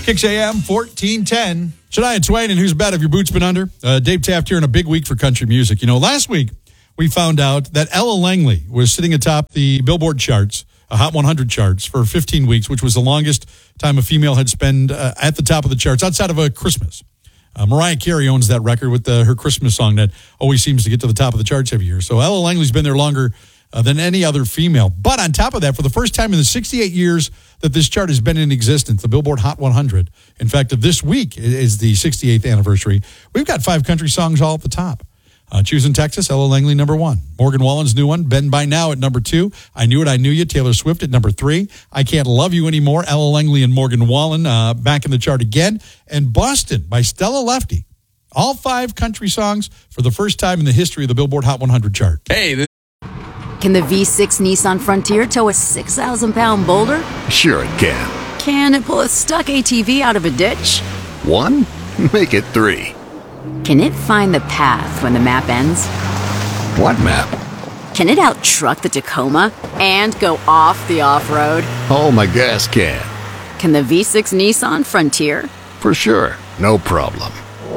6 a.m., 1410. Shania Twain and Who's Bad Have Your Boots Been Under? Dave Taft here in a big week for country music. You know, last week we found out that Ella Langley was sitting atop the Billboard charts, Hot 100 charts, for 15 weeks, which was the longest time a female had spent at the top of the charts outside of a Christmas. Mariah Carey owns that record with her Christmas song that always seems to get to the top of the charts every year. So Ella Langley's been there longer than any other female. But on top of that, for the first time in the 68 years that this chart has been in existence, the Billboard Hot 100, in fact, this week is the 68th anniversary, we've got 5 country songs all at the top. Choosing Texas, Ella Langley, number 1. Morgan Wallen's new one, Ben By Now, at number 2. I Knew It, I Knew You, Taylor Swift at number 3. I Can't Love You Anymore, Ella Langley and Morgan Wallen back in the chart again. And Boston by Stella Lefty. All 5 country songs for the first time in the history of the Billboard Hot 100 chart. Hey, Can the V6 Nissan Frontier tow a 6,000-pound boulder? Sure it can. Can it pull a stuck ATV out of a ditch? 1? Make it 3. Can it find the path when the map ends? What map? Can it out-truck the Tacoma and go off the off-road? Oh, my gas can. Can the V6 Nissan Frontier? For sure. No problem.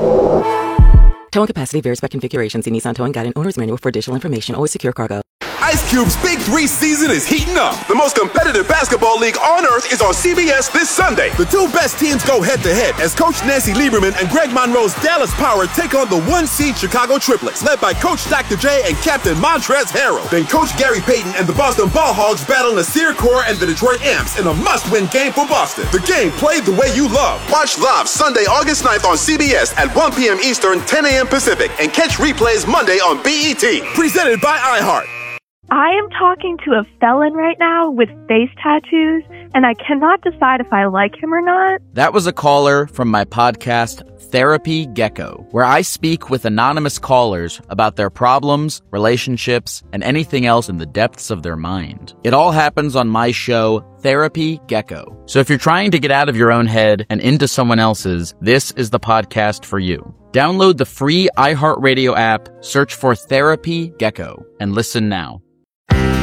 Towing capacity varies by configuration. See Nissan Towing Guide and Owner's Manual for additional information. Always secure cargo. Ice Cube's Big 3 season is heating up. The most competitive basketball league on earth is on CBS this Sunday. The 2 best teams go head-to-head as Coach Nancy Lieberman and Greg Monroe's Dallas Power take on the 1-seed Chicago Triplets, led by Coach Dr. J and Captain Montrezl Harrell. Then Coach Gary Payton and the Boston Ball Hogs battle Nasir Kaur and the Detroit Amps in a must-win game for Boston. The game played the way you love. Watch live Sunday, August 9th on CBS at 1 p.m. Eastern, 10 a.m. Pacific, and catch replays Monday on BET. Presented by iHeart. I am talking to a felon right now with face tattoos, and I cannot decide if I like him or not. That was a caller from my podcast, Therapy Gecko, where I speak with anonymous callers about their problems, relationships, and anything else in the depths of their mind. It all happens on my show, Therapy Gecko. So if you're trying to get out of your own head and into someone else's, this is the podcast for you. Download the free iHeartRadio app, search for Therapy Gecko, and listen now.